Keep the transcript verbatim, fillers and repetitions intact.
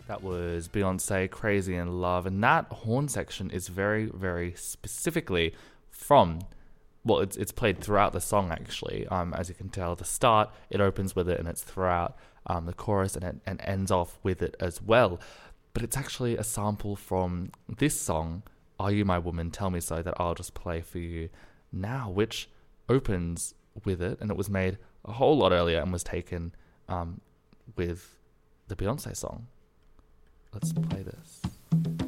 That was Beyonce, Crazy in Love. And that horn section is very, very specifically from, well, it's it's played throughout the song, actually. Um, as you can tell, the start, it opens with it and it's throughout um, the chorus and it and ends off with it as well. But it's actually a sample from this song, Are You My Woman, Tell Me So, that I'll just play for you now, which opens with it. And it was made a whole lot earlier and was taken um, with the Beyonce song. Let's play this.